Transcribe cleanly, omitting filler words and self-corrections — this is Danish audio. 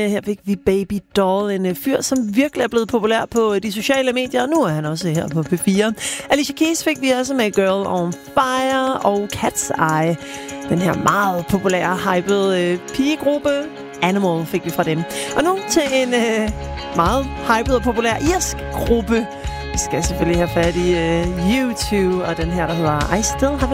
Her fik vi Baby Doll, en fyr, som virkelig er blevet populær på de sociale medier, og nu er han også her på P4. Alicia Keys fik vi også med Girl on Fire, og Cat's Eye, den her meget populære, hypede pigegruppe Animal fik vi fra dem. Og nu til en meget hyped og populær irsk gruppe. Vi skal selvfølgelig have fat i U2 og den her, der hedder I Still Have